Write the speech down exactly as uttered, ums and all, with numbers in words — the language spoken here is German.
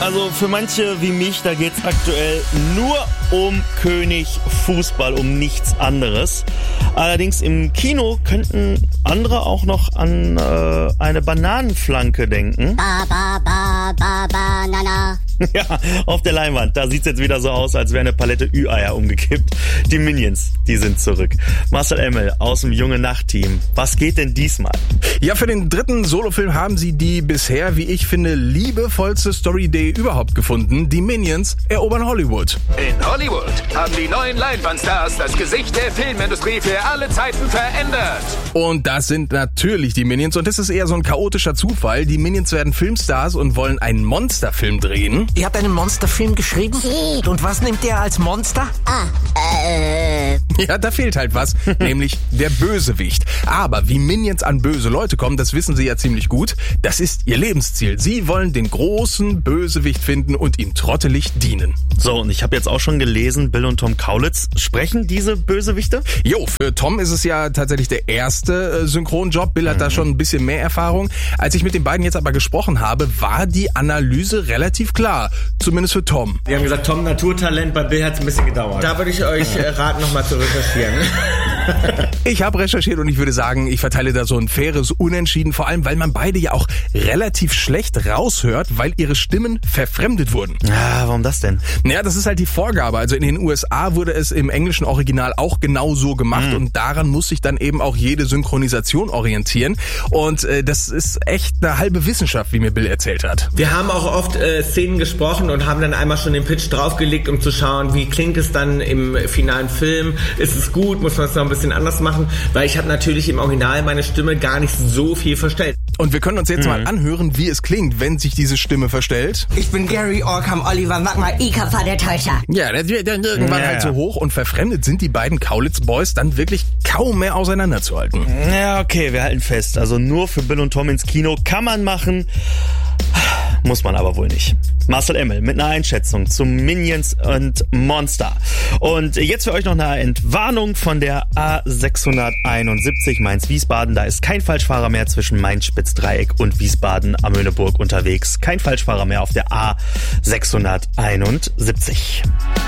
Also für manche wie mich, da geht's aktuell nur um König Fußball, um nichts anderes. Allerdings im Kino könnten andere auch noch an äh, eine Bananenflanke denken. Ba, ba, ba, ba, banana. Ja, auf der Leinwand. Da sieht's jetzt wieder so aus, als wäre eine Palette Ü-Eier umgekippt. Die Minions, die sind zurück. Marcel Emmel aus dem Junge Nacht-Team. Was geht denn diesmal? Ja, für den dritten Solofilm haben sie die bisher, wie ich finde, liebevollste Story-Idee überhaupt gefunden. Die Minions erobern Hollywood. In Hollywood haben die neuen Leinwandstars das Gesicht der Filmindustrie für alle Zeiten verändert. Und das sind natürlich die Minions. Und das ist eher so ein chaotischer Zufall. Die Minions werden Filmstars und wollen einen Monsterfilm drehen. Ihr habt einen Monsterfilm geschrieben? Sie. Und was nimmt ihr als Monster? Ah, äh... Ja, da fehlt halt was, nämlich der Bösewicht. Aber wie Minions an böse Leute kommen, das wissen sie ja ziemlich gut. Das ist ihr Lebensziel. Sie wollen den großen Bösewicht finden und ihm trottelig dienen. So, und ich habe jetzt auch schon gelesen, Bill und Tom Kaulitz sprechen diese Bösewichte? Jo, für Tom ist es ja tatsächlich der erste äh, Synchronjob. Bill hat mhm. da schon ein bisschen mehr Erfahrung. Als ich mit den beiden jetzt aber gesprochen habe, war die Analyse relativ klar. Zumindest für Tom. Die haben gesagt, Tom Naturtalent, bei Bill hat es ein bisschen gedauert. Da würde ich euch äh, raten, nochmal zu recherchieren. Ich habe recherchiert und ich würde sagen, ich verteile da so ein faires Unentschieden, vor allem, weil man beide ja auch relativ schlecht raushört, weil ihre Stimmen verfremdet wurden. Ja, warum das denn? Naja, das ist halt die Vorgabe. Also in den U S A wurde es im englischen Original auch genau so gemacht mhm. und daran muss sich dann eben auch jede Synchronisation orientieren. Und äh, das ist echt eine halbe Wissenschaft, wie mir Bill erzählt hat. Wir haben auch oft äh, Szenen gesprochen und haben dann einmal schon den Pitch draufgelegt, um zu schauen, wie klingt es dann im finalen Film. Ist es gut? Muss man es noch ein bisschen anders machen? Weil ich habe natürlich im Original meine Stimme gar nicht so viel verstellt. Und wir können uns jetzt mhm. mal anhören, wie es klingt, wenn sich diese Stimme verstellt. Ich bin Gary Orkham Oliver Magma Ika der Täuscher. Ja, das wird dann irgendwann ja. halt so hoch und verfremdet sind die beiden Kaulitz-Boys dann wirklich kaum mehr auseinanderzuhalten. Ja, okay, wir halten fest. Also nur für Bill und Tom ins Kino kann man machen, muss man aber wohl nicht. Marcel Emmel mit einer Einschätzung zu Minions und Monster. Und jetzt für euch noch eine Entwarnung von der A sechshunderteinundsiebzig Mainz-Wiesbaden. Da ist kein Falschfahrer mehr zwischen Mainz-Spitzdreieck und Wiesbaden-Amöneburg unterwegs. Kein Falschfahrer mehr auf der A sechshunderteinundsiebzig.